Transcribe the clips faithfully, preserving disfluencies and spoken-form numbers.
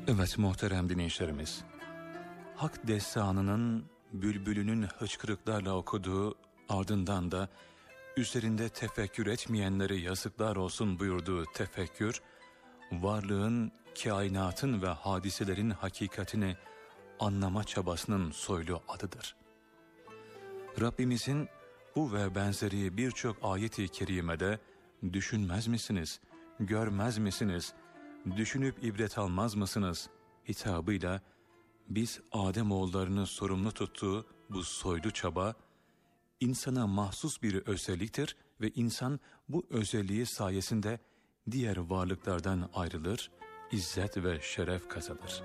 Evet muhterem dinleyicilerimiz, Hak destanının bülbülünün hıçkırıklarla okuduğu, ardından da üzerinde tefekkür etmeyenlere yazıklar olsun buyurduğu tefekkür, varlığın, kainatın ve hadiselerin hakikatini anlama çabasının soylu adıdır. Rabbimizin bu ve benzeri birçok ayet-i kerimede düşünmez misiniz, görmez misiniz, düşünüp ibret almaz mısınız hitabıyla biz Ademoğullarını sorumlu tuttuğu bu soylu çaba, insana mahsus bir özelliktir ve insan bu özelliği sayesinde diğer varlıklardan ayrılır, izzet ve şeref kazanır.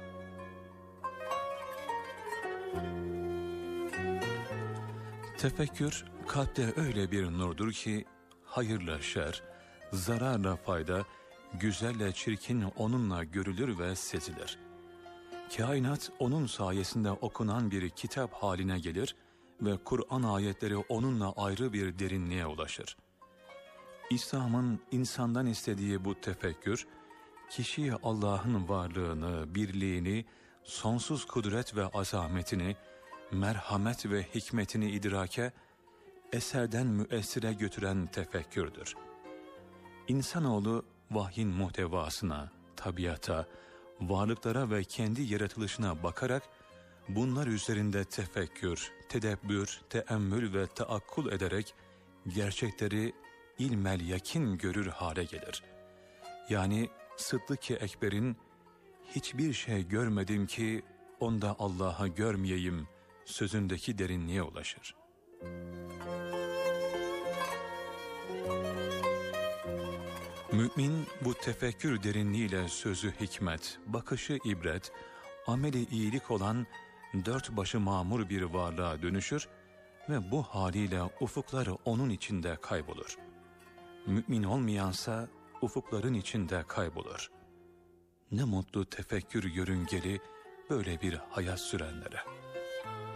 Tefekkür kalpte öyle bir nurdur ki hayırla şer, zararla fayda, güzelle çirkin onunla görülür ve sezilir. Kainat onun sayesinde okunan bir kitap haline gelir ve Kur'an ayetleri onunla ayrı bir derinliğe ulaşır. İslam'ın insandan istediği bu tefekkür, kişiye Allah'ın varlığını, birliğini, sonsuz kudret ve azametini, merhamet ve hikmetini idrake, eserden müessire götüren tefekkürdür. İnsanoğlu vahyin muhtevasına, tabiata, varlıklara ve kendi yaratılışına bakarak bunlar üzerinde tefekkür, tedebbür, teemmül ve taakkul ederek gerçekleri ilmel yakin görür hale gelir. Yani Sıddık-ı Ekber'in hiçbir şey görmedim ki onda Allah'a görmeyeyim sözündeki derinliğe ulaşır. Mümin bu tefekkür derinliğiyle sözü hikmet, bakışı ibret, ameli iyilik olan dört başı mamur bir varlığa dönüşür ve bu haliyle ufukları onun içinde kaybolur. Mümin olmayansa ufukların içinde kaybolur. Ne mutlu tefekkür yörüngeli böyle bir hayat sürenlere.